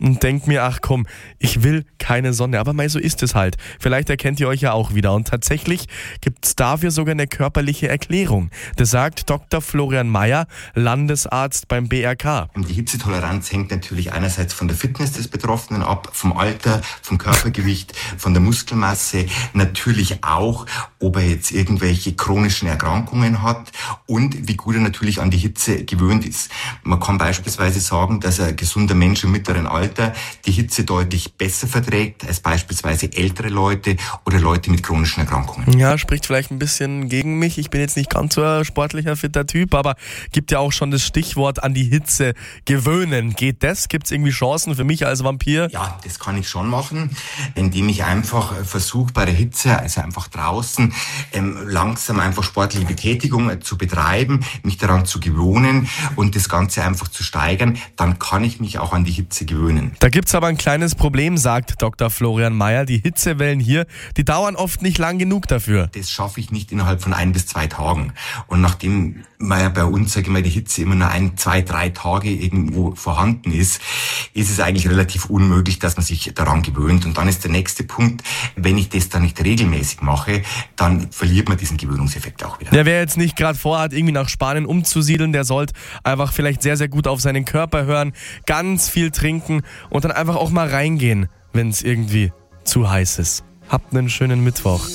und denke mir, ach komm, ich will keine Sonne. Aber mal so ist es halt. Vielleicht erkennt ihr euch ja auch wieder. Und tatsächlich gibt es dafür sogar eine körperliche Erklärung. Das sagt Dr. Florian Mayer, Landesarzt beim BRK. Die Hitzetoleranz hängt natürlich einerseits von der Fitness des Betroffenen ab, vom Alter, vom Körpergewicht, von der Muskelmasse, natürlich auch, ob er jetzt irgendwelche chronischen Erkrankungen hat und wie gut er natürlich an die Hitze gewöhnt ist. Man kann beispielsweise sagen, dass ein gesunder Mensch im mittleren Alter die Hitze deutlich besser verträgt als beispielsweise ältere Leute oder Leute mit chronischen Erkrankungen. Ja, spricht vielleicht ein bisschen gegen mich. Ich bin jetzt nicht ganz so ein sportlicher, fitter Typ, aber gibt ja auch schon das Stichwort an die Hitze gewöhnen. Geht das? Gibt es irgendwie Chancen für mich als Vampir? Ja, das kann ich schon machen, indem ich einfach versuche, bei der Hitze, also einfach draußen, langsam einfach sportliche Betätigung zu betreiben, mich daran zu gewöhnen und das Ganze einfach zu steigern. Dann kann ich mich auch an die Hitze gewöhnen. Da gibt's aber ein kleines Problem, sagt Dr. Florian Mayer. Die Hitzewellen hier, die dauern oft nicht lang genug dafür. Das schaffe ich nicht innerhalb von 1 bis 2 Tagen. Und nachdem ja bei uns, sage ich mal, die Hitze immer nur 1, 2, 3 Tage irgendwo vorhanden ist es eigentlich relativ unmöglich, dass man sich daran gewöhnt. Und dann ist der nächste Punkt, wenn ich das dann nicht regelmäßig mache, dann verliert man diesen Gewöhnungseffekt auch wieder. Ja, wer jetzt nicht gerade vorhat, irgendwie nach Spanien umzusiedeln, der sollte einfach vielleicht sehr, sehr gut auf seinen Körper hören, ganz viel trinken und dann einfach auch mal reingehen, wenn es irgendwie zu heiß ist. Habt einen schönen Mittwoch.